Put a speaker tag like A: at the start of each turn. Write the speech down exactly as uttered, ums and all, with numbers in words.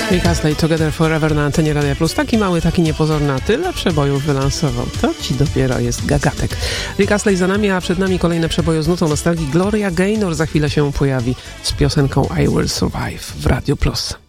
A: Rick Astley, Together Forever na antenie Radia Plus. Taki mały, taki niepozorny, a tyle przebojów wylansował. To ci dopiero jest gagatek. Rick Astley za nami, a przed nami kolejne przeboje z nutą nostalgii. Gloria Gaynor za chwilę się pojawi z piosenką I Will Survive w Radio Plus.